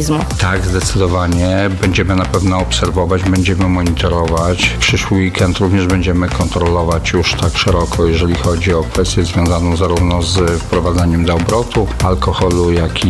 mechanizmu. Tak, zdecydowanie. Będziemy na pewno obserwować, będziemy monitorować. Przyszły weekend również będziemy kontrolować już tak szeroko, jeżeli chodzi o kwestię związaną zarówno z wprowadzaniem do obrotu alkoholu,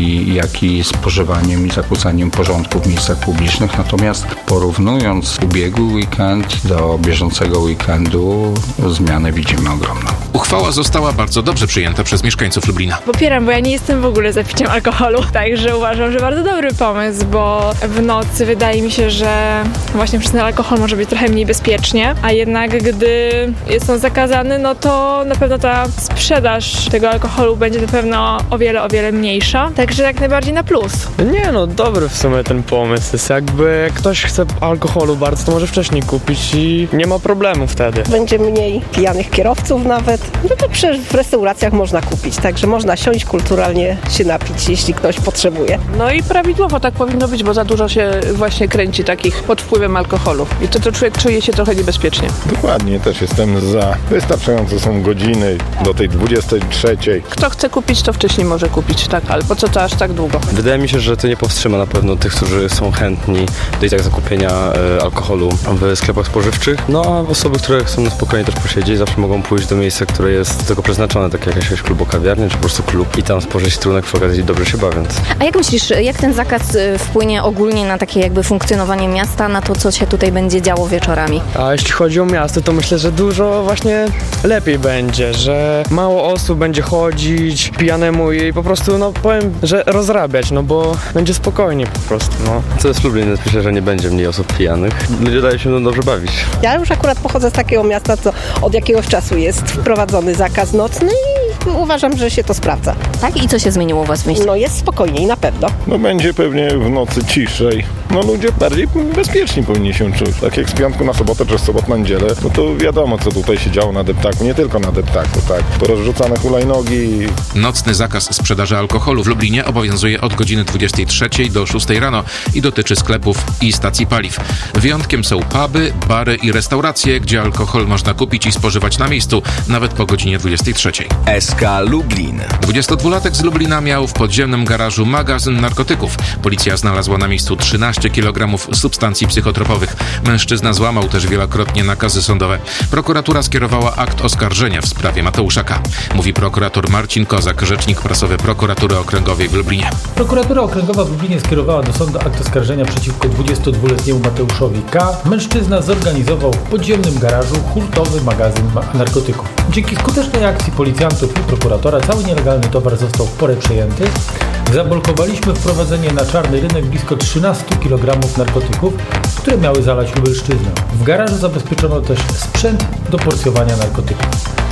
jak i spożywaniem i zakłócaniem porządku w miejscach publicznych. Natomiast porównując ubiegły weekend do bieżącego weekendu, zmianę widzimy ogromną. Uchwała została bardzo dobrze przyjęta przez mieszkańców Lublina. Popieram, bo ja nie jestem w ogóle za piciem alkoholu, także uważam, że bardzo dobry pomysł, bo w nocy wydaje mi się, że właśnie przez ten alkohol może być trochę mniej bezpiecznie, a jednak gdy jest on zakazany, no to na pewno ta sprzedaż tego alkoholu będzie na pewno o wiele mniejsza, także jak najbardziej na plus. Nie no, dobry w sumie ten pomysł jest, jakby ktoś chce alkoholu bardzo, to może wcześniej kupić i nie ma problemu wtedy. Będzie mniej pijanych kierowców nawet, no to przecież w restauracjach można kupić, także można siąść kulturalnie się napić, jeśli ktoś potrzebuje. No i prawidłowo tak powinno być, bo za dużo się właśnie kręci takich pod wpływem alkoholu i to człowiek czuje się trochę niebezpiecznie. Dokładnie, też jestem za. Wystarczająco są godziny do tej 23. Kto chce kupić, to wcześniej może kupić, tak, ale po co to aż tak długo? Wydaje mi się, że to nie powstrzyma na pewno tych, którzy są chętni do i tak zakupienia alkoholu w sklepach spożywczych. No a osoby, które chcą na spokojnie też posiedzieć, zawsze mogą pójść do miejsca, które jest do tego przeznaczone, takie jak jakieś klub kawiarnia, czy po prostu klub i tam spożyć trunek przy okazji dobrze się bawiąc. A jak myślisz, jak ten zakaz wpłynie ogólnie na takie jakby funkcjonowanie miasta, na to, co się tutaj będzie działo wieczorami? A jeśli chodzi o miasto, to myślę, że dużo właśnie lepiej będzie, że mało osób będzie chodzić pijanemu i po prostu, no powiem, że rozrabiać, no bo będzie spokojnie po prostu, no. Co jest Lublin, więc myślę, że nie będzie mniej osób pijanych. Ludzie dają się dobrze bawić. Ja już akurat pochodzę z takiego miasta, co od jakiegoś czasu jest wprowadzony zakaz nocny i uważam, że się to sprawdza. Tak? I co się zmieniło u was w mieście? No jest spokojniej na pewno. No będzie pewnie w nocy ciszej. No ludzie bardziej bezpieczni powinni się czuć. Tak jak z piątku na sobotę, czy z sobot na niedzielę, no to wiadomo, co tutaj się działo na deptaku. Nie tylko na deptaku, tak. Porozrzucane hulajnogi. Nocny zakaz sprzedaży alkoholu w Lublinie obowiązuje od godziny 23 do 6 rano i dotyczy sklepów i stacji paliw. Wyjątkiem są puby, bary i restauracje, gdzie alkohol można kupić i spożywać na miejscu, nawet po godzinie 23. SK Lublin. 22-latek z Lublina miał w podziemnym garażu magazyn narkotyków. Policja znalazła na miejscu 13 kg substancji psychotropowych. Mężczyzna złamał też wielokrotnie nakazy sądowe. Prokuratura skierowała akt oskarżenia w sprawie Mateusza K. Mówi prokurator Marcin Kozak, rzecznik prasowy Prokuratury Okręgowej w Lublinie. Prokuratura Okręgowa w Lublinie skierowała do sądu akt oskarżenia przeciwko 22-letniemu Mateuszowi K. Mężczyzna zorganizował w podziemnym garażu hurtowy magazyn narkotyków. Dzięki skutecznej akcji policjantów i prokuratora cały nielegalny towar został w porę przejęty. Zablokowaliśmy wprowadzenie na czarny rynek blisko 13 kg narkotyków, które miały zalać Lubelszczyznę. W garażu zabezpieczono też sprzęt do porcjowania narkotyków.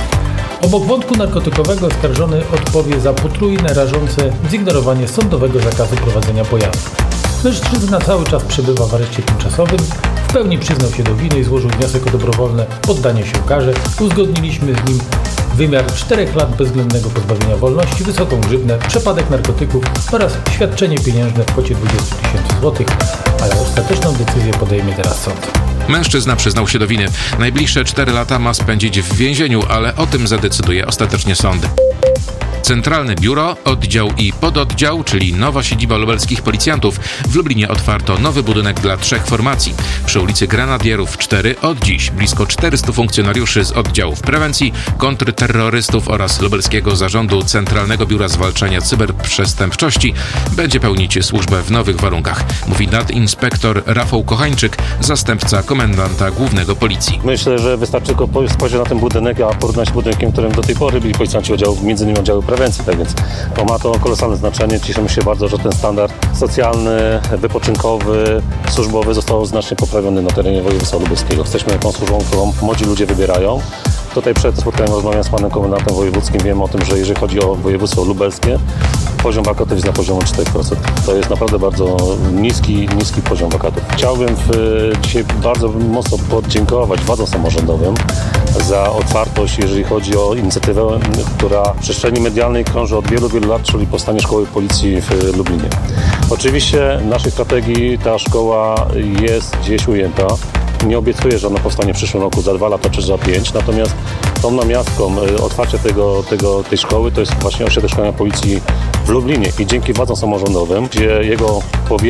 Obok wątku narkotykowego oskarżony odpowie za potrójne, rażące zignorowanie sądowego zakazu prowadzenia pojazdu. Mężczyzna cały czas przebywa w areszcie tymczasowym, w pełni przyznał się do winy i złożył wniosek o dobrowolne poddanie się karze. Uzgodniliśmy z nim wymiar 4 lat bezwzględnego pozbawienia wolności, wysoką grzywnę, przepadek narkotyków oraz świadczenie pieniężne w kwocie 20 000 złotych, ale ostateczną decyzję podejmie teraz sąd. Mężczyzna przyznał się do winy. Najbliższe 4 lata ma spędzić w więzieniu, ale o tym zadecyduje ostatecznie sąd. Centralne Biuro, Oddział i Pododdział, czyli nowa siedziba lubelskich policjantów. W Lublinie otwarto nowy budynek dla 3 formacji. Przy ulicy Grenadierów 4 od dziś blisko 400 funkcjonariuszy z oddziałów prewencji, kontrterrorystów oraz Lubelskiego Zarządu Centralnego Biura Zwalczania Cyberprzestępczości będzie pełnić służbę w nowych warunkach, mówi nadinspektor Rafał Kochańczyk, zastępca komendanta głównego policji. Myślę, że wystarczy tylko spojrzeć na ten budynek, a porównać z budynkiem, którym do tej pory byli policjanci oddziałów, między innymi oddziału prewencji, tak więc to ma to kolosalne znaczenie. Cieszymy się bardzo, że ten standard socjalny, wypoczynkowy, służbowy został znacznie poprawiony na terenie województwa lubelskiego. Jesteśmy taką służbą, którą młodzi ludzie wybierają. Tutaj przed spotkaniem rozmawiam z panem komendantem wojewódzkim. Wiem o tym, że jeżeli chodzi o województwo lubelskie, poziom wakatów jest na poziomie 4%. To jest naprawdę bardzo niski poziom wakatów. Chciałbym dzisiaj bardzo mocno podziękować władzom samorządowym za otwartość, jeżeli chodzi o inicjatywę, która w przestrzeni medialnej krąży od wielu lat, czyli powstanie Szkoły Policji w Lublinie. Oczywiście w naszej strategii ta szkoła jest gdzieś ujęta. Nie obiecuję, że ona powstanie w przyszłym roku za 2 lata czy za 5, natomiast tą namiastką otwarcia tej szkoły to jest właśnie ośrodek szkolenia policji w Lublinie i dzięki władzom samorządowym, gdzie jego